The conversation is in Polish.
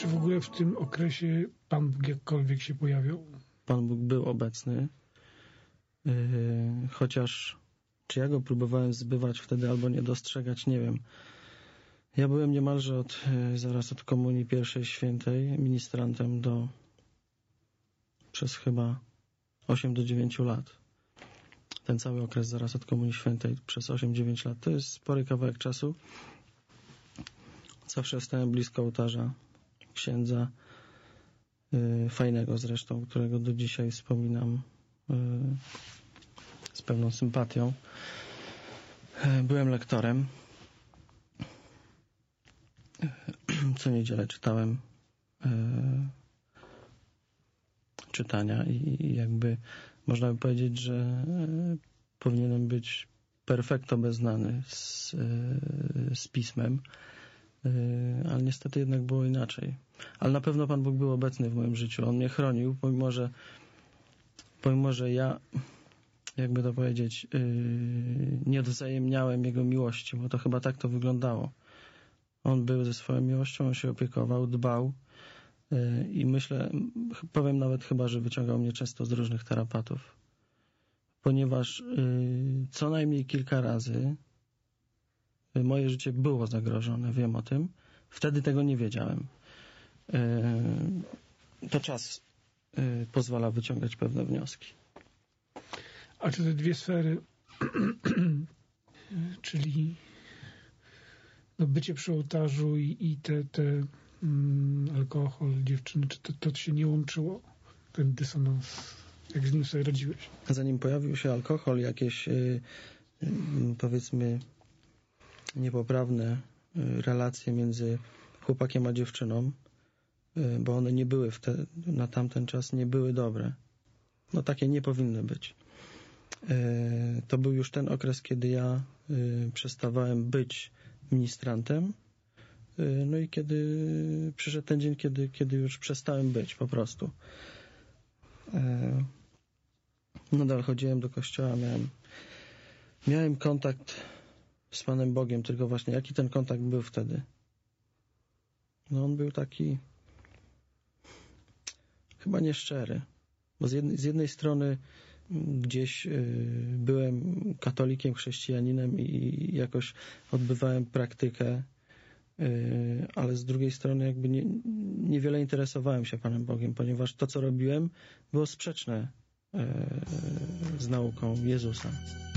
Czy w ogóle w tym okresie Pan Bóg jakkolwiek się pojawiał? Pan Bóg był obecny, chociaż czy ja go próbowałem zbywać wtedy albo nie dostrzegać, nie wiem. Ja byłem niemalże zaraz od Komunii Pierwszej Świętej ministrantem przez chyba 8 do 9 lat. Ten cały okres zaraz od Komunii Świętej przez 8-9 lat. To jest spory kawałek czasu. Zawsze stałem blisko ołtarza księdza, fajnego zresztą, którego do dzisiaj wspominam z pewną sympatią. Byłem lektorem. Co niedzielę czytałem czytania i jakby można by powiedzieć, że powinienem być perfekto beznany z pismem, ale niestety jednak było inaczej. Ale na pewno Pan Bóg był obecny w moim życiu. On mnie chronił, pomimo że ja, jakby to powiedzieć, nie odwzajemniałem Jego miłości, bo to chyba tak to wyglądało. On był ze swoją miłością, on się opiekował, dbał i myślę, powiem nawet chyba, że wyciągał mnie często z różnych tarapatów. Ponieważ co najmniej kilka razy moje życie było zagrożone, wiem o tym. Wtedy tego nie wiedziałem. To czas pozwala wyciągać pewne wnioski. A czy te dwie sfery, czyli bycie przy ołtarzu i alkohol, dziewczyny, czy to się nie łączyło? Ten dysonans, jak z nim sobie radziłeś? Zanim pojawił się alkohol, jakieś powiedzmy niepoprawne relacje między chłopakiem a dziewczyną, bo one nie były na tamten czas nie były dobre. No takie nie powinny być. To był już ten okres, kiedy ja przestawałem być ministrantem, no i kiedy przyszedł ten dzień, kiedy już przestałem być po prostu. Nadal chodziłem do kościoła, miałem kontakt z Panem Bogiem, tylko właśnie jaki ten kontakt był wtedy? No on był taki chyba nieszczery, bo z jednej strony gdzieś byłem katolikiem, chrześcijaninem i jakoś odbywałem praktykę, ale z drugiej strony jakby niewiele interesowałem się Panem Bogiem, ponieważ to, co robiłem, było sprzeczne z nauką Jezusa.